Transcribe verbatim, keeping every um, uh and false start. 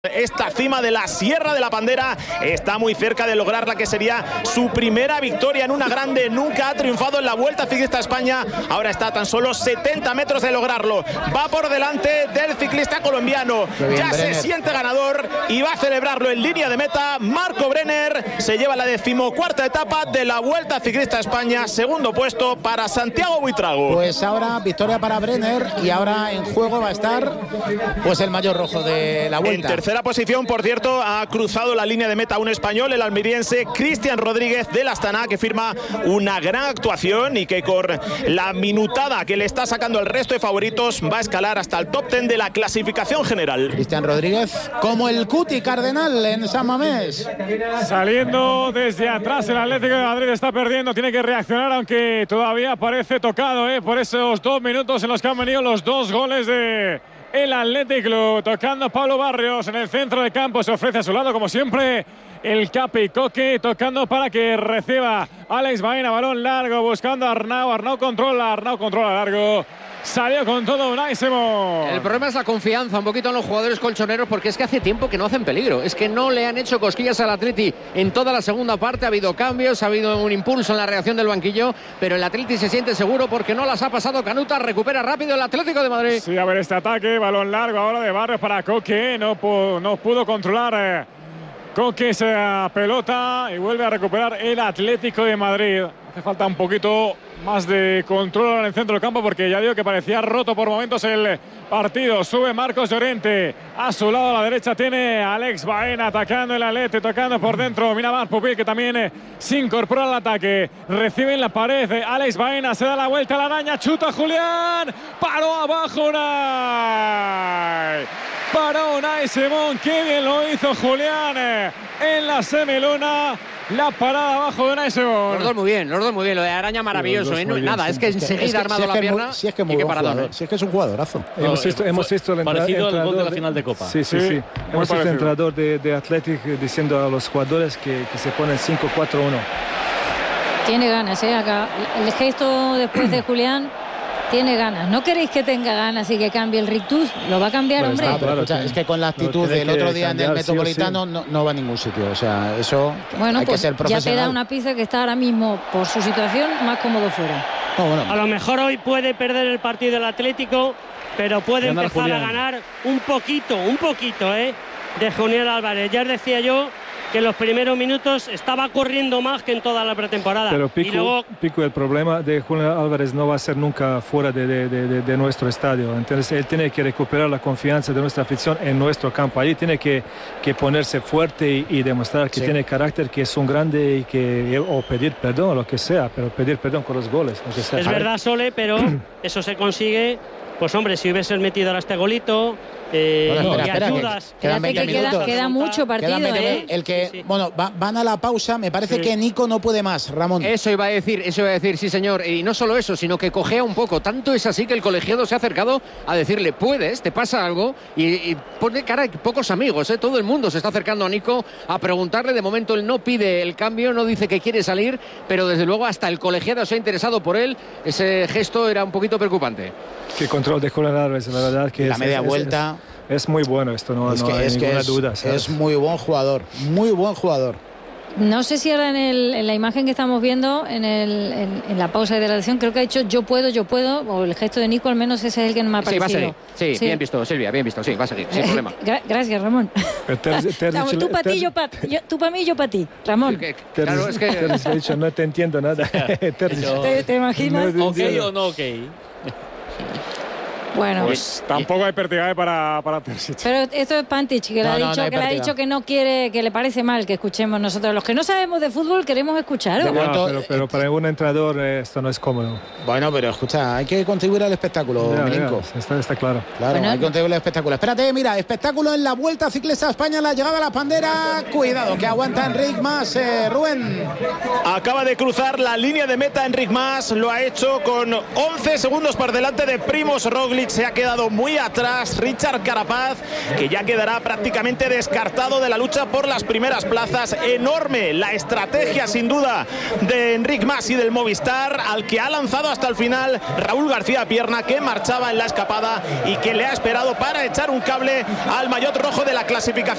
Esta cima de la Sierra de la Pandera está muy cerca de lograr la que sería su primera victoria en una grande. Nunca ha triunfado en la Vuelta Ciclista a España. Ahora está a tan solo setenta metros de lograrlo. Va por delante del ciclista colombiano. Bien, ya Brenner. Se siente ganador y va a celebrarlo en línea de meta. Marco Brenner se lleva la decimocuarta etapa de la Vuelta Ciclista a España. Segundo puesto para Santiago Buitrago. Pues ahora victoria para Brenner y ahora en juego va a estar pues el maillot rojo de la Vuelta. En tercera posición, por cierto, ha cruzado la línea de meta un español, el almeriense Cristian Rodríguez del Astana, que firma una gran actuación y que con la minutada que le está sacando el resto de favoritos va a escalar hasta el top ten de la clasificación general. Cristian Rodríguez como el Cuti Cardenal en San Mamés. Saliendo desde atrás, el Atlético de Madrid está perdiendo, tiene que reaccionar, aunque todavía parece tocado ¿eh? por esos dos minutos en los que han venido los dos goles de el Athletic Club. Tocando Pablo Barrios en el centro del campo, se ofrece a su lado como siempre el Capi Coque, tocando para que reciba Alex Baena, balón largo buscando a Arnau, Arnau controla, Arnau controla largo. Salió con todo Unai Simón. El problema es la confianza un poquito en los jugadores colchoneros, porque es que hace tiempo que no hacen peligro. Es que no le han hecho cosquillas al Atleti en toda la segunda parte. Ha habido cambios, ha habido un impulso en la reacción del banquillo, pero el Atleti se siente seguro porque no las ha pasado Canuta. Recupera rápido el Atlético de Madrid. Sí, a ver este ataque, balón largo ahora de Barrios para Coque. No, pu no pudo controlar eh, Coque esa pelota y vuelve a recuperar el Atlético de Madrid. Hace falta un poquito más de control en el centro del campo, porque ya digo que parecía roto por momentos el partido. Sube Marcos Llorente, a su lado a la derecha tiene Alex Baena atacando el Atleti, tocando por dentro. Mira más Pupil, que también eh, se incorpora al ataque. Recibe en la pared eh, Alex Baena, se da la vuelta a la araña, chuta Julián, paró abajo Unai. Paró Unai Simón, qué bien lo hizo Julián eh, en la semiluna. La parada abajo de Unai Simón. Los dos muy bien, los dos muy bien. Lo de Araña maravilloso. ¿eh? No, bien, nada, sí. es que enseguida es que, armado si la pierna. Muy, si es que muy buen jugador, si es que es un jugadorazo. No, hemos visto, hemos visto el parecido al gol de la final de Copa. Sí, sí, sí. sí. Hemos visto el entrenador de, de Athletic diciendo a los jugadores que, que se ponen cinco cuatro uno. Tiene ganas, ¿eh? Acá. El gesto después de Julián. Tiene ganas. ¿No queréis que tenga ganas y que cambie el rictus? Lo va a cambiar, pues hombre. Está, claro, escucha, es que con la actitud del otro día en el Metropolitano sí sí. No, no va a ningún sitio. O sea, eso bueno, hay pues que ser profesional. Ya te da una pizza que está ahora mismo, por su situación, más cómodo fuera. Oh, bueno. A lo mejor hoy puede perder el partido del Atlético, pero puede Ganar empezar Julián. a ganar un poquito, un poquito, ¿eh? De Julián Álvarez. Ya os decía yo que en los primeros minutos estaba corriendo más que en toda la pretemporada. Pero Pico, y luego... Pico, el problema de Julián Álvarez no va a ser nunca fuera de, de, de, de nuestro estadio. Entonces él tiene que recuperar la confianza de nuestra afición en nuestro campo. Allí tiene que, que ponerse fuerte y, y demostrar que sí. tiene carácter, que es un grande y que o pedir perdón o lo que sea, pero pedir perdón con los goles. Lo que sea. Es verdad, Sole, pero eso se consigue. Pues hombre, si hubiese metido ahora este golito eh, bueno, espera, y espera, ayudas. Que, quedan que queda, queda mucho partido, ¿eh? El que, sí, sí. Bueno, va, van a la pausa. Me parece sí. que Nico no puede más, Ramón. Eso iba a decir, eso iba a decir, sí señor. Y no solo eso, sino que cojea un poco. Tanto es así que el colegiado se ha acercado a decirle, puedes, te pasa algo. Y, y pone cara de pocos amigos, ¿eh? Todo el mundo se está acercando a Nico a preguntarle. De momento él no pide el cambio, no dice que quiere salir, pero desde luego hasta el colegiado se ha interesado por él. Ese gesto era un poquito preocupante. Qué control de Julián Álvarez, la verdad que la es, media es, vuelta es, es muy bueno esto, no, es no que, hay es ninguna que es, duda, ¿sabes? Es muy buen jugador, muy buen jugador. No sé si ahora en, el, en la imagen que estamos viendo, en, el, en, en la pausa de la lección, creo que ha dicho yo puedo, yo puedo, o el gesto de Nico, al menos ese es el que me ha parecido. Sí, va a seguir. Sí, sí, bien visto, Silvia, bien visto, sí, va a seguir, sin problema. Gracias, Ramón. Te, te, te no, tú para ti, yo para tú pa mí, yo para ti, Ramón. Que, claro, es que... Te he dicho, no te entiendo nada. ¿Te, ¿Te imaginas? ¿Ok o no ok? Bueno, pues tampoco hay pértiga para, para Terzic. Pero esto es Pantich, que, no, le, ha dicho, no, no que le ha dicho que no quiere, que le parece mal que escuchemos nosotros. Los que no sabemos de fútbol queremos escuchar. No, pero, pero para un entrenador esto no es cómodo. Bueno, pero escucha, hay que contribuir al espectáculo, ya, Milenko. Ya, está, está claro. Claro, bueno, hay que contribuir al espectáculo. Espérate, mira, espectáculo en la Vuelta Ciclista a España, la llegada a la Pandera. Cuidado, que aguanta Enric Mas, eh, Rubén. Acaba de cruzar la línea de meta Enric Mas, lo ha hecho con once segundos por delante de Primož Roglič. Roglic se ha quedado muy atrás. Richard Carapaz, que ya quedará prácticamente descartado de la lucha por las primeras plazas. Enorme la estrategia, sin duda, de Enric Mas y del Movistar, al que ha lanzado hasta el final Raúl García Pierna, que marchaba en la escapada y que le ha esperado para echar un cable al maillot rojo de la clasificación